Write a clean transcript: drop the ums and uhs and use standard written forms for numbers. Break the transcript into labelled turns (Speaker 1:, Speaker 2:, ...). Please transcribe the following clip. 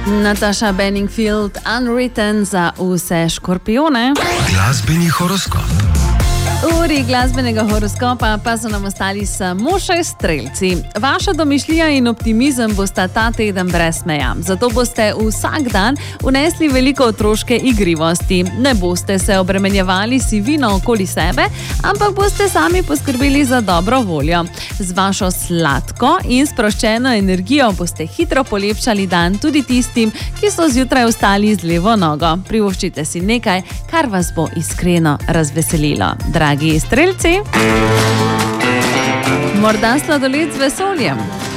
Speaker 1: Natasha Bedingfield, Unwritten za vse škorpijone.
Speaker 2: Glasbeni horoskop.
Speaker 1: Uri glasbenega horoskopa pa so nam ostali samo še strelci. Vaša domišljija in optimizem bosta ta teden brez meja. Zato boste vsak dan vnesli veliko otroške igrivosti. Ne boste se obremenjevali sivino okoli sebe, ampak boste sami poskrbeli za dobro voljo. Z vašo sladko in sproščeno energijo boste hitro polepšali dan tudi tistim, ki so zjutraj vstali z levo nogo. Privoščite si nekaj, kar vas bo iskreno razveselilo. Dragi strelci, morda sladoled z vesoljem.